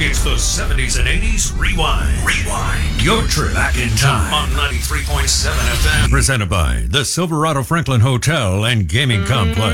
It's the 70s and 80s Rewind. Rewind. Your trip back in time on 93.7 FM. Presented by the Silverado Franklin Hotel and Gaming Complex.